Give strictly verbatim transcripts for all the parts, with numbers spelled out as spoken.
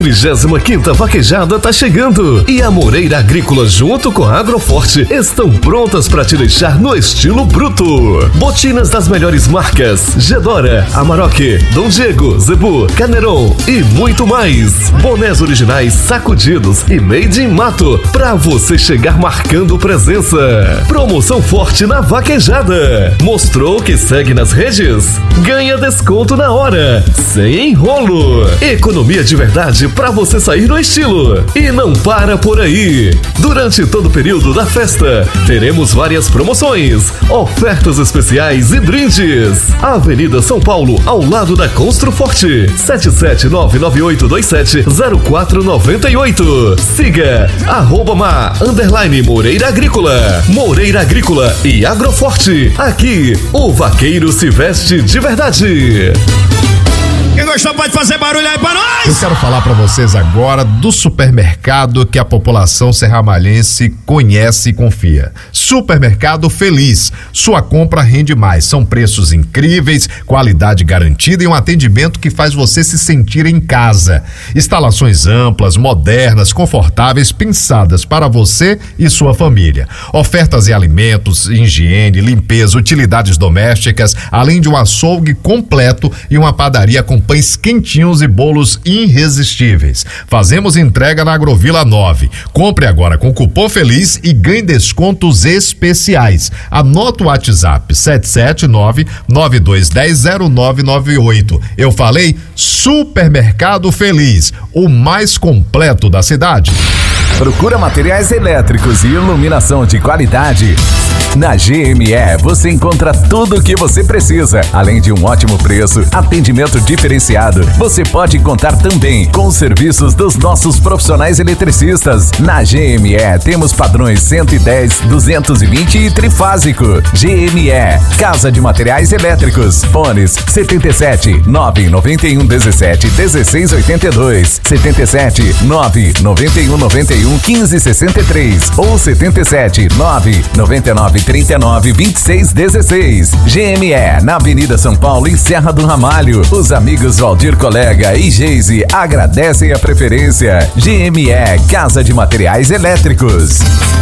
trigésima quinta Vaquejada tá chegando e a Moreira Agrícola junto com a Agroforte estão prontas para te deixar no estilo bruto. Botinas das melhores marcas: Gedora, Amarok, Dom Diego, Zebu, Caneron e muito mais. Bonés originais sacudidos e made in mato para você chegar marcando presença. Promoção forte na Vaquejada. Mostrou que segue nas redes? Ganha desconto na hora, sem enrolo. Economia de verdade para você sair no estilo. E não para por aí. Durante todo o período da festa, teremos várias promoções, ofertas especiais e brindes. Avenida São Paulo, ao lado da Construforte. sete sete nove nove oito dois sete zero quatro nove oito. Siga arroba ma, underline Moreira Agrícola. Moreira Agrícola e Agroforte. Aqui, o vaqueiro se veste de verdade. Quem gostou pode fazer barulho aí pra nós. Eu quero falar pra vocês agora do supermercado que a população serramalhense conhece e confia. Supermercado Feliz. Sua compra rende mais. São preços incríveis, qualidade garantida e um atendimento que faz você se sentir em casa. Instalações amplas, modernas, confortáveis, pensadas para você e sua família. Ofertas em alimentos, higiene, limpeza, utilidades domésticas, além de um açougue completo e uma padaria com pães quentinhos e bolos irresistíveis. Fazemos entrega na Agrovila nove. Compre agora com cupom Feliz e ganhe descontos especiais. Anota o WhatsApp sete sete nove nove dois um zero zero nove nove oito. Eu falei Supermercado Feliz, o mais completo da cidade. Procura materiais elétricos e iluminação de qualidade? Na G M E você encontra tudo o que você precisa, além de um ótimo preço, atendimento diferenciado. Você pode contar também com os serviços dos nossos profissionais eletricistas. Na G M E temos padrões cento e dez, duzentos e vinte e trifásico. G M E, Casa de Materiais Elétricos. Fones setenta e sete, nove nove um, dezessete, dezesseis oitenta e dois, setenta e sete, nove nove um, noventa e um, quinze sessenta e três ou setenta e sete, nove nove nove, trinta e nove, vinte e seis dezesseis. G M E, na Avenida São Paulo, em Serra do Ramalho. Os amigos Valdir Colega e Geise agradecem a preferência. G M E, Casa de Materiais Elétricos.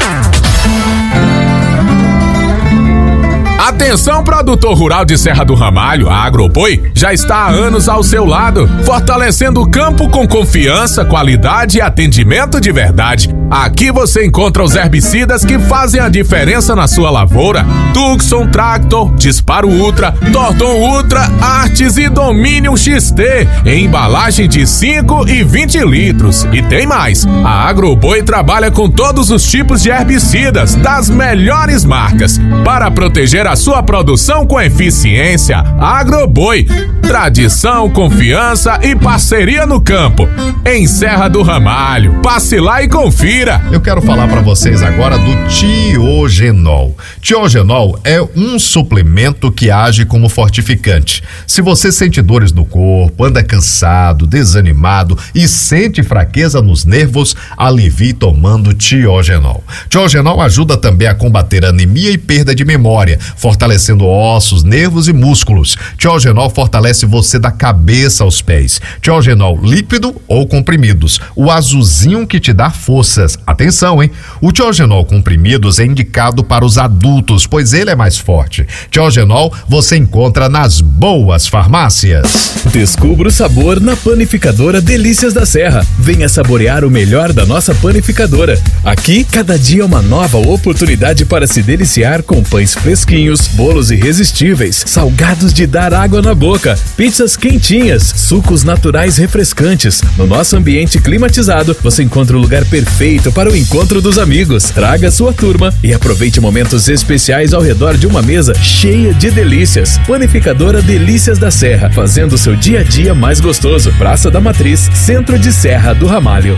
Atenção, produtor rural de Serra do Ramalho, a Agropoi já está há anos ao seu lado, fortalecendo o campo com confiança, qualidade e atendimento de verdade. Aqui você encontra os herbicidas que fazem a diferença na sua lavoura: Tucson Tractor, Disparo Ultra, Torton Ultra, Artes e Dominion X T, em embalagem de cinco e vinte litros. E tem mais, a Agroboi trabalha com todos os tipos de herbicidas das melhores marcas para proteger a sua produção com eficiência. Agroboi, tradição, confiança e parceria no campo. Em Serra do Ramalho, passe lá e confira. Eu quero falar para vocês agora do Tiogenol. Tiogenol é um suplemento que age como fortificante. Se você sente dores no corpo, anda cansado, desanimado e sente fraqueza nos nervos, alivie tomando Tiogenol. Tiogenol ajuda também a combater anemia e perda de memória, fortalecendo ossos, nervos e músculos. Tiogenol fortalece você da cabeça aos pés. Tiogenol líquido ou comprimidos, o azulzinho que te dá forças. Atenção, hein? O Tiogenol comprimidos é indicado para os adultos, pois ele é mais forte. Tiogenol você encontra nas boas farmácias. Descubra o sabor na Panificadora Delícias da Serra. Venha saborear o melhor da nossa panificadora. Aqui, cada dia é uma nova oportunidade para se deliciar com pães fresquinhos, bolos irresistíveis, salgados de dar água na boca, pizzas quentinhas, sucos naturais refrescantes. No nosso ambiente climatizado, você encontra o lugar perfeito para o encontro dos amigos. Traga sua turma e aproveite momentos especiais ao redor de uma mesa cheia de delícias. Panificadora Delícias da Serra, fazendo seu dia a dia mais gostoso. Praça da Matriz, centro de Serra do Ramalho.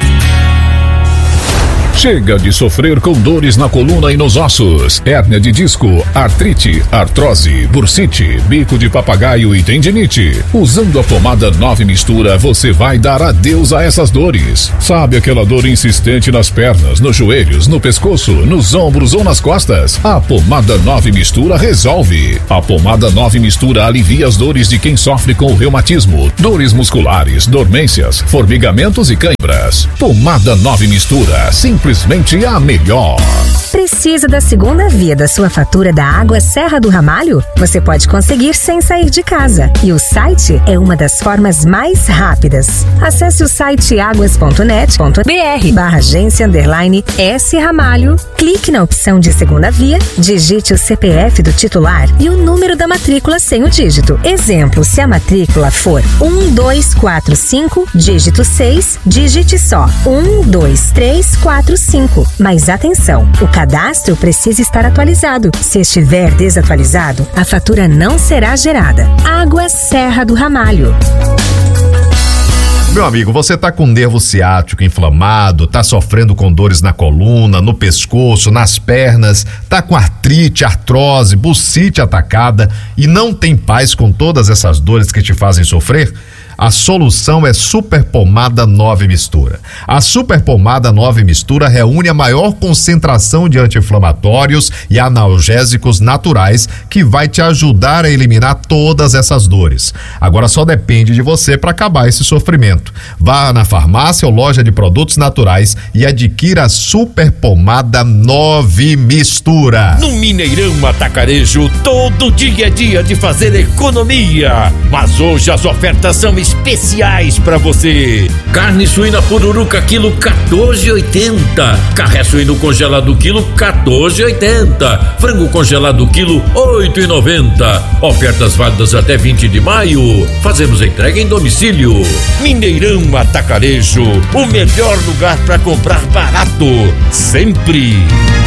Chega de sofrer com dores na coluna e nos ossos, hérnia de disco, artrite, artrose, bursite, bico de papagaio e tendinite. Usando a pomada nove Mistura, você vai dar adeus a essas dores. Sabe aquela dor insistente nas pernas, nos joelhos, no pescoço, nos ombros ou nas costas? A pomada nove Mistura resolve. A pomada nove Mistura alivia as dores de quem sofre com o reumatismo, dores musculares, dormências, formigamentos e cãibras. misturas. Pomada nove Mistura, simplesmente a melhor. Precisa da segunda via da sua fatura da água Serra do Ramalho? Você pode conseguir sem sair de casa. E o site é uma das formas mais rápidas. Acesse o site águas ponto net ponto br barra agência underline S Ramalho, clique na opção de segunda via, digite o C P F do titular e o número da matrícula sem o dígito. Exemplo, se a matrícula for um dois quatro cinco, dígito seis, digite só um dois três quatro cinco. Mas atenção, o cadastro precisa estar atualizado. Se estiver desatualizado, a fatura não será gerada. Água Serra do Ramalho. Meu amigo, você tá com nervo ciático inflamado, tá sofrendo com dores na coluna, no pescoço, nas pernas, tá com artrite, artrose, bursite atacada e não tem paz com todas essas dores que te fazem sofrer? A solução é Super Pomada nove Mistura. A Super Pomada nove Mistura reúne a maior concentração de anti-inflamatórios e analgésicos naturais que vai te ajudar a eliminar todas essas dores. Agora só depende de você para acabar esse sofrimento. Vá na farmácia ou loja de produtos naturais e adquira a Super Pomada nove Mistura. No Mineirão Atacarejo, todo dia é dia de fazer economia. Mas hoje as ofertas são especiais para você. Carne suína pururuca quilo quatorze e oitenta. Carré suíno congelado quilo quatorze e oitenta. Frango congelado quilo oito e noventa. Ofertas válidas até vinte de maio. Fazemos entrega em domicílio. Mineirão Atacarejo, o melhor lugar para comprar barato, sempre.